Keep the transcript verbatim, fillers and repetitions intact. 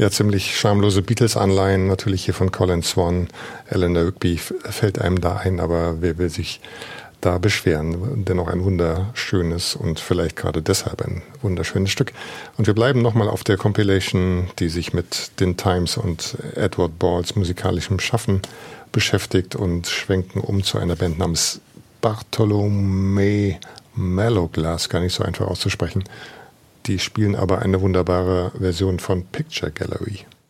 Ja, ziemlich schamlose Beatles-Anleihen, natürlich hier von Colin Swan, Eleanor Rigby fällt einem da ein, aber wer will sich da beschweren? Dennoch ein wunderschönes und vielleicht gerade deshalb ein wunderschönes Stück. Und wir bleiben nochmal auf der Compilation, die sich mit den Times und Edward Balls musikalischem Schaffen beschäftigt und schwenken um zu einer Band namens Bartholomew Mellowglass, gar nicht so einfach auszusprechen. Die spielen aber eine wunderbare Version von Picture Gallery.